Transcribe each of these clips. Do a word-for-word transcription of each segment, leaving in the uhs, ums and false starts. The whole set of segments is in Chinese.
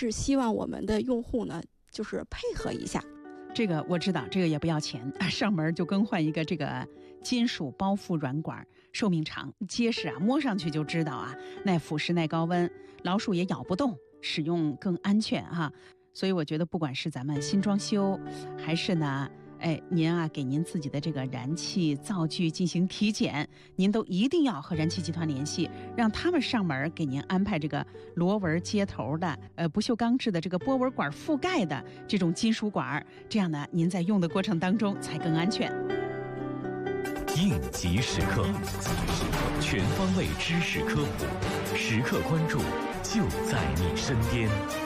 是希望我们的用户呢，就是配合一下。 这个我知道，这个也不要钱，上门就更换一个这个金属包覆软管，寿命长结实啊，摸上去就知道啊，耐腐蚀耐高温，老鼠也咬不动，使用更安全哈、啊。所以我觉得不管是咱们新装修，还是呢哎，您啊给您自己的这个燃气灶具进行体检，您都一定要和燃气集团联系，让他们上门给您安排这个螺纹接头的呃不锈钢制的这个波纹管覆盖的这种金属管，这样呢您在用的过程当中才更安全。 应急时刻，全方位知识科普，时刻关注，就在你身边。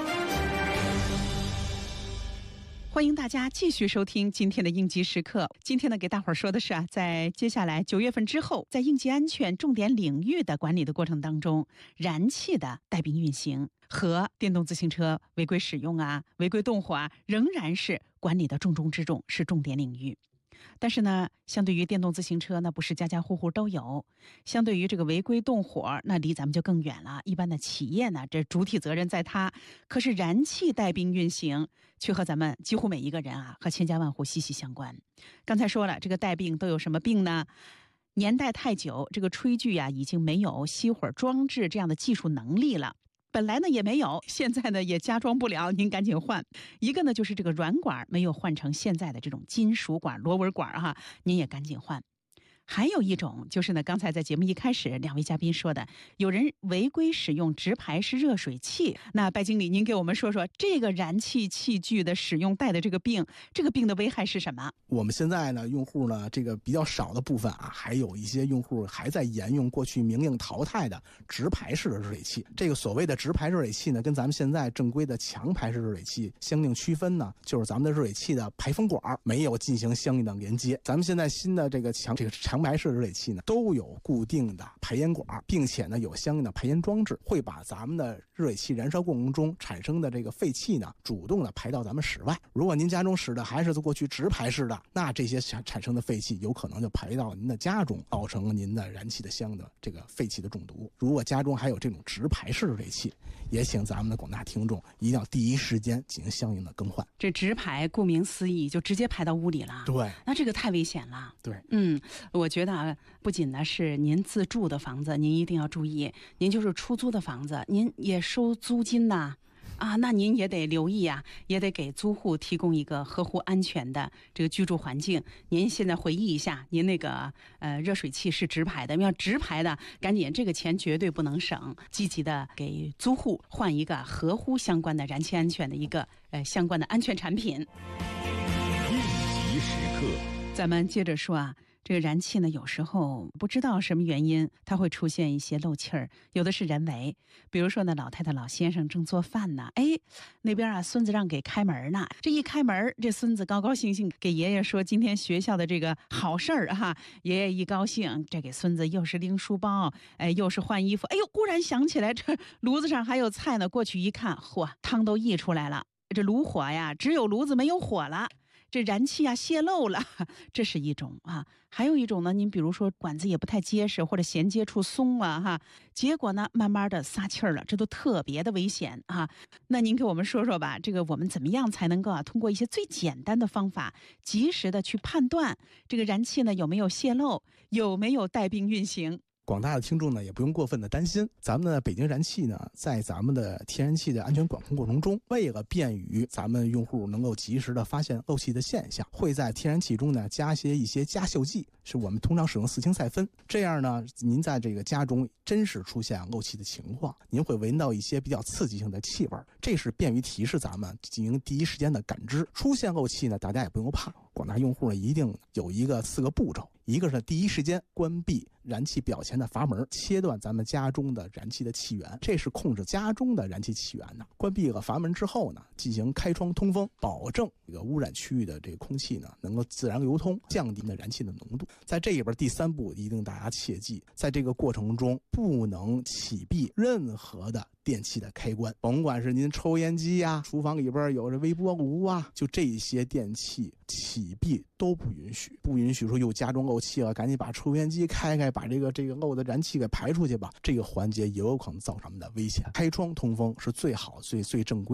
欢迎大家继续收听今天的应急时刻。今天呢，给大伙儿说的是啊，在接下来九月份之后，在应急安全重点领域的管理的过程当中，燃气的带病运行和电动自行车违规使用啊、违规动火啊，仍然是管理的重中之重，是重点领域。但是呢，相对于电动自行车，那不是家家户户都有；相对于这个违规动火，那离咱们就更远了。一般的企业呢，这主体责任在它。可是燃气带病运行，却和咱们几乎每一个人啊，和千家万户息息相关。刚才说了，这个带病都有什么病呢？年代太久，这个炊具啊，已经没有熄火装置这样的技术能力了。本来呢也没有，现在呢也加装不了，您赶紧换。一个呢就是这个软管没有换成现在的这种金属管、螺纹管哈，您也赶紧换。还有一种就是呢，刚才在节目一开始两位嘉宾说的，有人违规使用直排式热水器。那白经理，您给我们说说这个燃气器具的使用带的这个病，这个病的危害是什么？ 我们现在呢，用户呢，这个比较少的部分啊，还有一些用户还在沿用过去明令淘汰的直排式的热水器。这个所谓的直排热水器呢，跟咱们现在正规的强排式热水器相应区分呢，就是咱们的热水器的排风管没有进行相应的连接。咱们现在新的这个强这个强排式热水器呢，都有固定的排烟管，并且呢有相应的排烟装置，会把咱们的热水器燃烧过程中产生的这个废气呢，主动的排到咱们室外。如果您家中使的还是过去直排式的，那这些产生的废气有可能就排到您的家中，造成您的燃气的相应的这个废气的中毒。如果家中还有这种直排式热水器，也请咱们的广大听众一定要第一时间进行相应的更换。 这直排顾名思义就直接排到屋里了， 对， 那这个太危险了。 对， 嗯，我觉得啊，不仅呢是您自住的房子，您一定要注意；您就是出租的房子，您也收租金呐。啊，那您也得留意啊，也得给租户提供一个合乎安全的这个居住环境。您现在回忆一下，您那个呃热水器是直排的，要直排的，赶紧这个钱绝对不能省，积极的给租户换一个合乎相关的燃气安全的一个呃相关的安全产品。 应急时刻， 咱们接着说啊。这个燃气呢，有时候不知道什么原因，它会出现一些漏气儿，有的是人为。比如说呢，老太太、老先生正做饭呢，哎，那边啊，孙子让给开门呢。这一开门，这孙子高高兴兴给爷爷说今天学校的这个好事儿哈。爷爷一高兴，这给孙子又是拎书包，哎，又是换衣服。哎呦，忽然想起来，这炉子上还有菜呢。过去一看，嚯，汤都溢出来了。这炉火呀，只有炉子没有火了。这燃气啊泄漏了，这是一种啊。还有一种呢，您比如说管子也不太结实，或者衔接处松了哈，结果呢慢慢的撒气儿了，这都特别的危险啊。那您给我们说说吧，这个我们怎么样才能够啊通过一些最简单的方法，及时的去判断这个燃气呢有没有泄漏，有没有带病运行？ 广大的听众呢，也不用过分的担心。咱们的北京燃气呢，在咱们的天然气的安全管控过程中，为了便于咱们用户能够及时的发现漏气的现象，会在天然气中呢加些一些加锈剂，是我们通常使用四氢赛芬。这样呢，您在这个家中真实出现漏气的情况，您会闻到一些比较刺激性的气味，这是便于提示咱们进行第一时间的感知。出现漏气呢，大家也不用怕。广大用户呢，一定有一个四个步骤，一个是第一时间关闭燃气表前的阀门，切断咱们家中的燃气的气源，这是控制家中的燃气气源的。关闭了阀门之后呢，进行开窗通风，保证这个污染区域的这个空气呢能够自然流通，降低的燃气的浓度。在这里边第三步一定大家切记，在这个过程中不能启闭任何的电器的开关，甭管是您抽烟机啊，厨房里边有着微波炉啊，就这些电器启闭都不允许，不允许说又家中漏气了，赶紧把抽烟机开开，把这个这个漏的燃气给排出去吧。这个环节也有可能造成咱们的危险。开窗通风是最好最最正规